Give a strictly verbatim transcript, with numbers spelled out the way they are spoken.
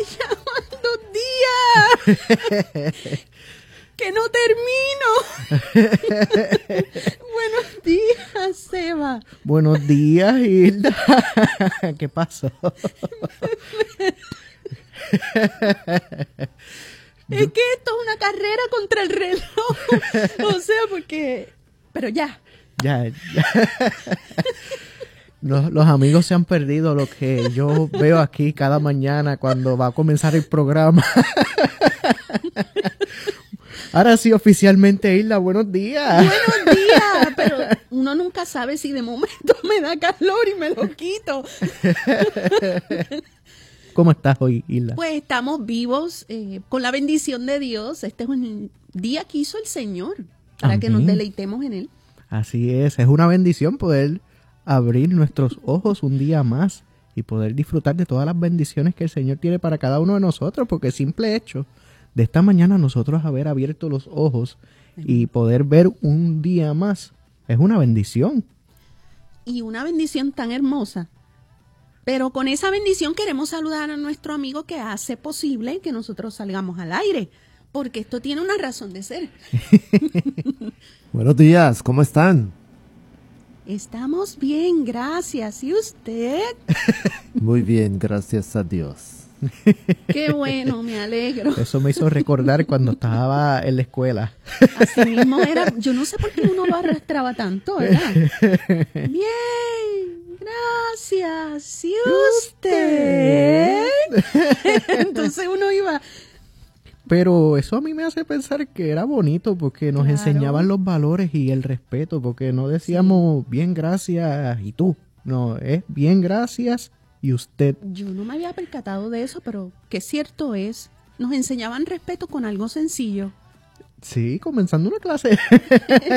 llamando días. Que no termino. Buenos días, Seba. Buenos días, Hilda. ¿Qué pasó? Es que esto es una carrera contra el reloj. O sea, porque... Pero ya. Ya, ya. Los, los amigos se han perdido lo que yo veo aquí cada mañana cuando va a comenzar el programa. Ahora sí, oficialmente, Hilda, buenos días. Buenos días, pero uno nunca sabe si de momento me da calor y me lo quito. ¿Cómo estás hoy, Hilda? Pues estamos vivos, eh, con la bendición de Dios. Este es un día que hizo el Señor para Amén. Que nos deleitemos en Él. Así es, es una bendición poder abrir nuestros ojos un día más y poder disfrutar de todas las bendiciones que el Señor tiene para cada uno de nosotros, porque simple hecho de esta mañana nosotros haber abierto los ojos y poder ver un día más es una bendición. Y una bendición tan hermosa. Pero con esa bendición queremos saludar a nuestro amigo que hace posible que nosotros salgamos al aire, porque esto tiene una razón de ser. Buenos días, ¿cómo están? Estamos bien, gracias. ¿Y usted? Muy bien, gracias a Dios. Qué bueno, me alegro. Eso me hizo recordar cuando estaba en la escuela. Así mismo era, yo no sé por qué uno lo arrastraba tanto, ¿verdad? Bien, gracias. ¿Y usted? Entonces uno iba... Pero eso a mí me hace pensar que era bonito porque nos Claro. enseñaban los valores y el respeto, porque no decíamos bien gracias y tú, no, es bien gracias y usted. Yo no me había percatado de eso, pero qué cierto es. Nos enseñaban respeto con algo sencillo. Sí, comenzando una clase.